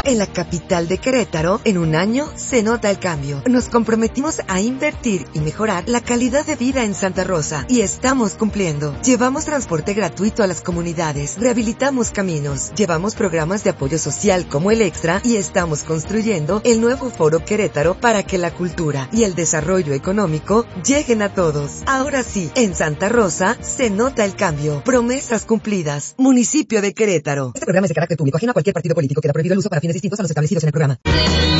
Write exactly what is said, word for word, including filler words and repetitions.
en la capital de Querétaro, en un año se nota el cambio. Nos comprometimos a invertir y mejorar la calidad de vida en Santa Rosa y estamos cumpliendo. Llevamos transporte gratuito a las comunidades, rehabilitamos caminos, llevamos programas de apoyo social como el Extra y estamos construyendo el nuevo Foro Querétaro para que la cultura y el desarrollo económico lleguen a todos. Ahora sí, en Santa Rosa se nota el cambio. Promesas cumplidas. Municipio de Querétaro. Este programa es de carácter público, ajeno a cualquier partido político. Queda prohibido el uso para fines distintos a los establecidos en el programa.